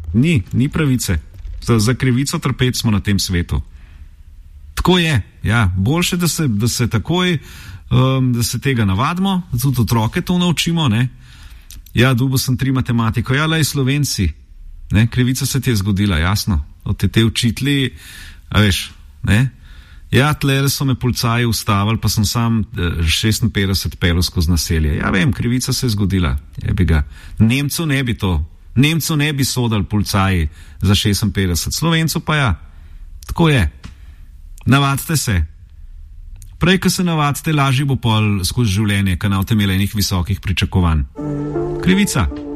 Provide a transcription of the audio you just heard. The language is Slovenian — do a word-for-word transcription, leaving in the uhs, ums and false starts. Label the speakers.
Speaker 1: Ni, ni pravice. Za, za krivico trpeti smo na tem svetu. Tako je, ja. Boljše, da se, da se takoj, um, da se tega navadimo, tudi otroke to naučimo, ne. Ja, dubo sem tri matematiko. Ja, lej, Slovenci, ne, krivica se ti je zgodila, jasno. Od te te učitli, a veš, ne. Ja, tle so me policaji ustavili, pa sem sam šestinpetdeset pelil skozi naselje. Ja, vem, krivica se je zgodila. Jebi ga. Nemcu ne bi to. Nemcu ne bi sodali policaji za šestinpetdeset. Slovencu pa ja. Tako je. Navadite se. Prej, ko se navadite, lažje bo pol skozi življenje, ko ne boste imeli enih visokih pričakovanj. Krivica.